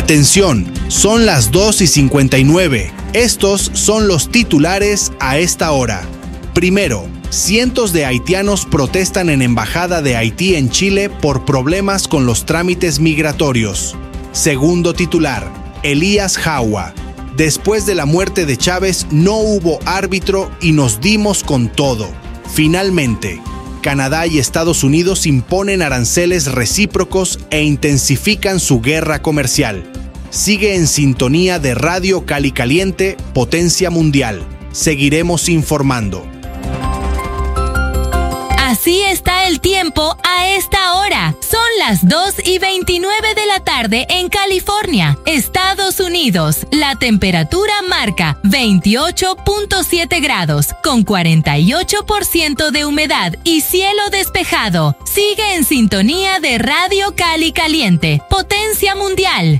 Atención, son las 2:59. Estos son los titulares a esta hora. Primero, cientos de haitianos protestan en Embajada de Haití en Chile por problemas con los trámites migratorios. Segundo titular, Elías Jaua. Después de la muerte de Chávez no hubo árbitro y nos dimos con todo. Finalmente, Canadá y Estados Unidos imponen aranceles recíprocos e intensifican su guerra comercial. Sigue en sintonía de Radio Cali Caliente, Potencia Mundial. Seguiremos informando. Así está el tiempo a esta hora. Son las 2:29 de la tarde en California, Estados Unidos. La temperatura marca 28.7 grados, con 48% de humedad y cielo despejado. Sigue en sintonía de Radio Cali Caliente, Potencia Mundial.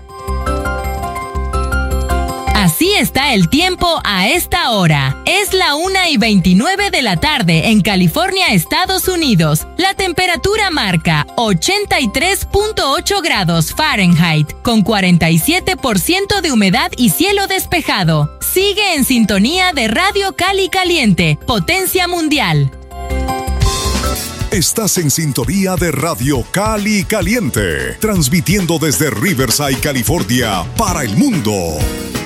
Así está el tiempo a esta hora. Es la 1:29 de la tarde en California, Estados Unidos. La temperatura marca 83.8 grados Fahrenheit, con 47% de humedad y cielo despejado. Sigue en sintonía de Radio Cali Caliente, Potencia Mundial. Estás en sintonía de Radio Cali Caliente, transmitiendo desde Riverside, California, para el mundo.